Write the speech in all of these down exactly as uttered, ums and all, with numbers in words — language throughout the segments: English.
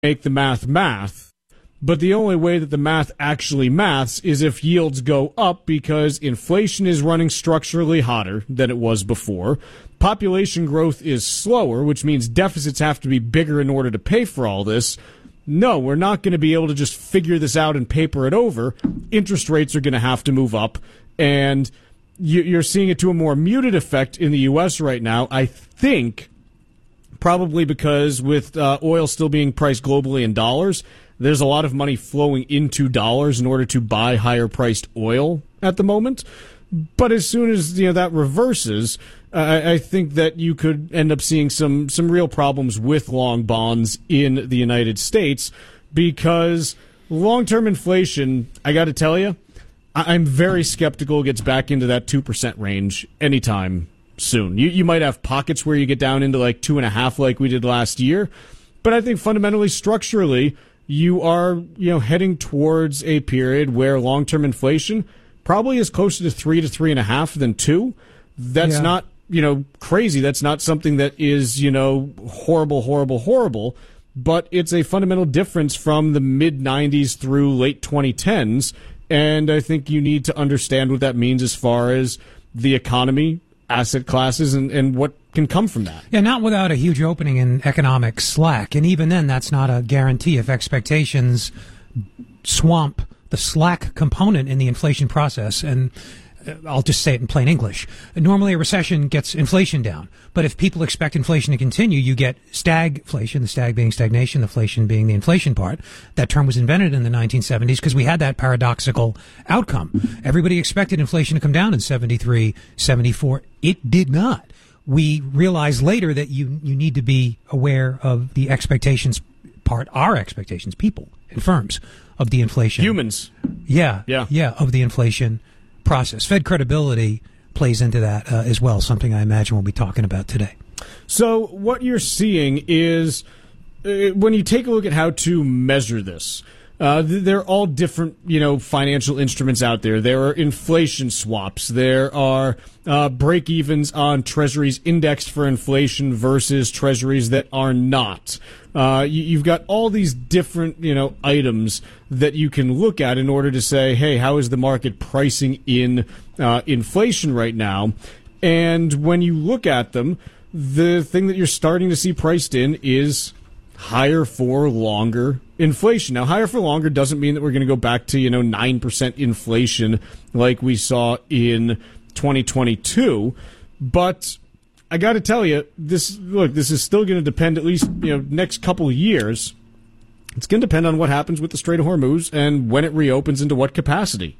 make the math math. But the only way that the math actually maths is if yields go up because inflation is running structurally hotter than it was before. Population growth is slower, which means deficits have to be bigger in order to pay for all this. No, we're not going to be able to just figure this out and paper it over. Interest rates are going to have to move up, and you're seeing it to a more muted effect in the U S right now, I think, probably because with uh, oil still being priced globally in dollars, there's a lot of money flowing into dollars in order to buy higher-priced oil at the moment. But as soon as you know that reverses, uh, I, I think that you could end up seeing some some real problems with long bonds in the United States because long-term inflation, I got to tell you, I, I'm very skeptical it gets back into that two percent range anytime soon. You, you might have pockets where you get down into like two and a half like we did last year, but I think fundamentally, structurally, you are you know heading towards a period where long-term inflation probably is closer to three to three and a half than two. That's yeah. not, you know, crazy. That's not something that is, you know, horrible, horrible, horrible. But it's a fundamental difference from the mid nineties through late twenty tens. And I think you need to understand what that means as far as the economy, asset classes, and, and what can come from that. Yeah, not without a huge opening in economic slack. And even then, that's not a guarantee if expectations swamp the slack component in the inflation process. And I'll just say it in plain English. Normally a recession gets inflation down. But if people expect inflation to continue, you get stagflation, the stag being stagnation, the inflation being the inflation part. That term was invented in the nineteen seventies because we had that paradoxical outcome. Everybody expected inflation to come down in seventy-three, seventy-four. It did not. We realized later that you, you need to be aware of the expectations part, our expectations, people and firms, of the inflation. Humans. Yeah. Yeah. Yeah, of the inflation process. Fed credibility plays into that uh, as well, something I imagine we'll be talking about today. So what you're seeing is, uh, when you take a look at how to measure this, uh, there are all different, you know, financial instruments out there. There are inflation swaps. There are uh, break-evens on treasuries indexed for inflation versus treasuries that are not. Uh, you, you've got all these different, you know, items that you can look at in order to say, hey, how is the market pricing in uh, inflation right now? And when you look at them, the thing that you're starting to see priced in is higher for longer inflation. Now, higher for longer doesn't mean that we're going to go back to, you know, nine percent inflation like we saw in twenty twenty-two, but I got to tell you, this look, this is still going to depend, at least, you know, next couple of years. It's going to depend on what happens with the Strait of Hormuz and when it reopens into what capacity.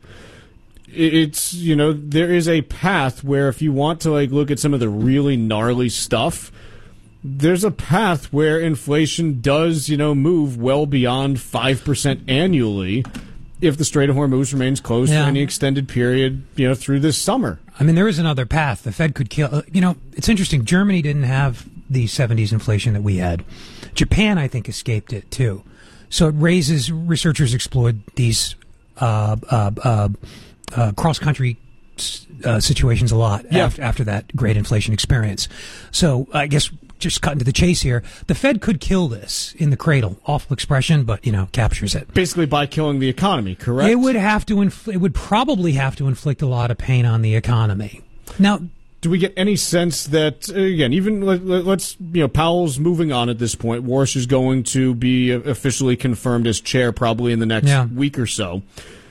It's, you know, there is a path where if you want to, like, look at some of the really gnarly stuff, there's a path where inflation does, you know, move well beyond five percent annually if the Strait of Hormuz remains closed yeah. for any extended period, you know, through this summer. I mean, there is another path. The Fed could kill, uh, you know, it's interesting. Germany didn't have the seventies inflation that we had. Japan, I think, escaped it, too. So it raises, researchers explored these uh, uh, uh, uh, cross-country uh, situations a lot yeah. after, after that great inflation experience. So I guess just cutting to the chase here, the Fed could kill this in the cradle. Awful expression, but, you know, captures it. Basically by killing the economy, correct? It would have to, infl- it would probably have to inflict a lot of pain on the economy. Now, do we get any sense that, again, even let, let's, you know, Powell's moving on at this point. Warsh is going to be officially confirmed as chair probably in the next yeah. week or so.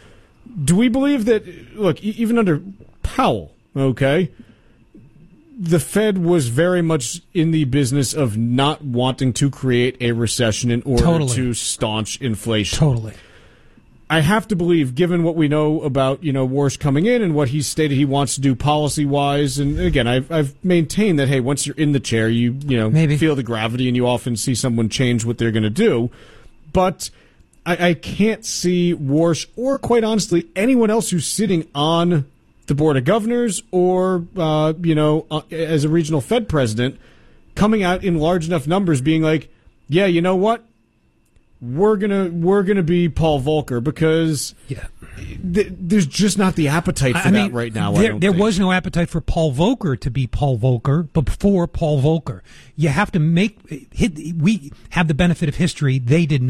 Do we believe that, look, even under Powell, okay, the Fed was very much in the business of not wanting to create a recession in order totally. to staunch inflation. Totally. I have to believe, given what we know about, you know, Warsh coming in and what he's stated he wants to do policy-wise, and again, I've, I've maintained that, hey, once you're in the chair, you, you know, Maybe. feel the gravity and you often see someone change what they're going to do. But I, I can't see Warsh, or quite honestly, anyone else who's sitting on the Board of Governors or, uh, you know, uh, as a regional Fed president, coming out in large enough numbers being like, yeah, you know what? We're gonna we're gonna be Paul Volcker, because yeah. th- there's just not the appetite for I that mean, right now. There, I don't there think. was no appetite for Paul Volcker to be Paul Volcker before Paul Volcker. You have to make hit, we have the benefit of history. They did not.